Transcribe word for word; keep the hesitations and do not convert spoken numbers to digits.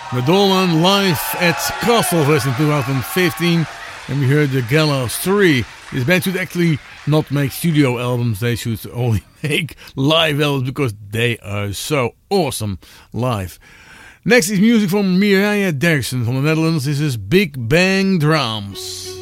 Madonna live at Castlefest in twenty fifteen, and we heard the Gallows three. This band should actually not make studio albums, they should only make live albums because they are so awesome live. Next is music from Mireille Derksen from the Netherlands. This is Big Bang Drums.